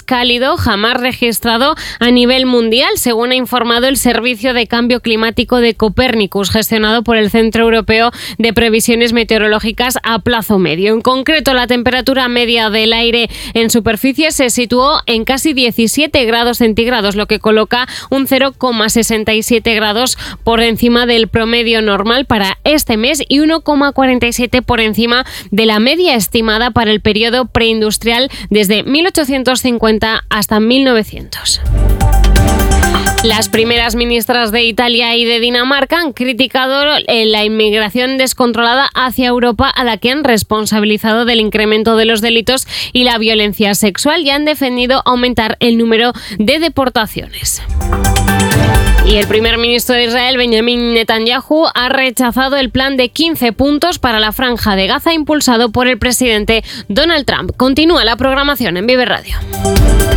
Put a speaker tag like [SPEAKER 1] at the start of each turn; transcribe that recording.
[SPEAKER 1] cálido jamás registrado a nivel mundial, según ha informado el Servicio de Cambio Climático de Copernicus, gestionado por el Centro Europeo de Previsiones Meteorológicas a plazo medio. En concreto, la temperatura media del aire en superficie se situó en casi 17 grados centígrados, lo que coloca un 0,67 grados por encima del promedio normal para este mes y 1,47 por encima de la media estimada para el periodo preindustrial desde 1850 hasta 1900. Las primeras ministras de Italia y de Dinamarca han criticado la inmigración descontrolada hacia Europa, a la que han responsabilizado del incremento de los delitos y la violencia sexual, y han defendido aumentar el número de deportaciones. Y el primer ministro de Israel, Benjamin Netanyahu, ha rechazado el plan de 15 puntos para la Franja de Gaza impulsado por el presidente Donald Trump. Continúa la programación en Vive Radio.